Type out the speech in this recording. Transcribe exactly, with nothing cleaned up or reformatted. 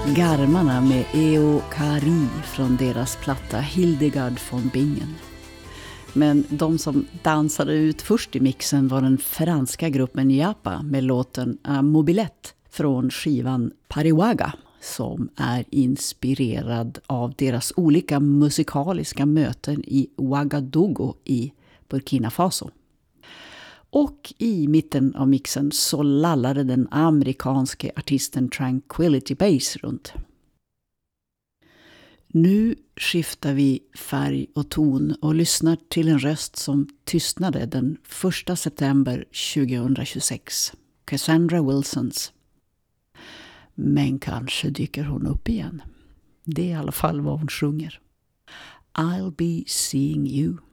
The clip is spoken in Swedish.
Garmarna med Eo Kari från deras platta Hildegard von Bingen. Men de som dansade ut först i mixen var den franska gruppen Yapa med låten Mobilette från skivan Pariwaga, som är inspirerad av deras olika musikaliska möten i Ouagadougou i Burkina Faso. Och i mitten av mixen så lallade den amerikanske artisten Tranquility Base runt. Nu skiftar vi färg och ton och lyssnar till en röst som tystnade den första september tjugohundratjugosex. Cassandra Wilsons. Men kanske dyker hon upp igen. Det är i alla fall vad hon sjunger. I'll be seeing you.